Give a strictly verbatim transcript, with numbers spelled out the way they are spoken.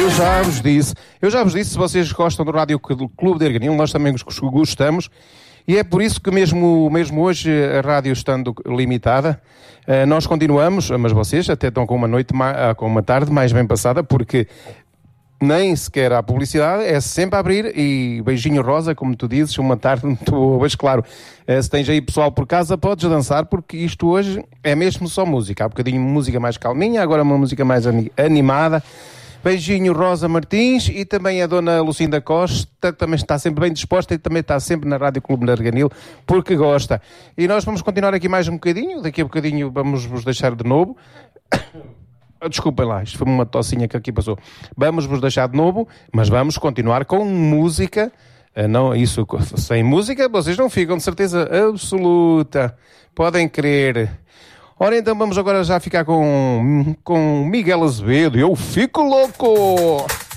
eu já vos disse, eu já vos disse, se vocês gostam do Rádio Clube de Arganil, nós também gostamos, e é por isso que mesmo, mesmo hoje, a rádio estando limitada, nós continuamos, mas vocês até estão com uma noite, com uma tarde mais bem passada, porque nem sequer há publicidade, é sempre a abrir, e beijinho rosa, como tu dizes, uma tarde muito boa. Mas claro, se tens aí pessoal por casa, podes dançar, porque isto hoje é mesmo só música. Há um bocadinho música mais calminha, agora uma música mais animada. Beijinho Rosa Martins, e também a dona Lucinda Costa, que também está sempre bem disposta e também está sempre na Rádio Clube de Arganil, porque gosta. E nós vamos continuar aqui mais um bocadinho, daqui a bocadinho vamos vos deixar de novo. Desculpem lá, isto foi uma tossinha que aqui passou. Vamos vos deixar de novo, mas vamos continuar com música. Não, isso, sem música vocês não ficam, de certeza absoluta. Podem crer. Ora, então vamos agora já ficar com, com Miguel Azevedo. Eu fico louco!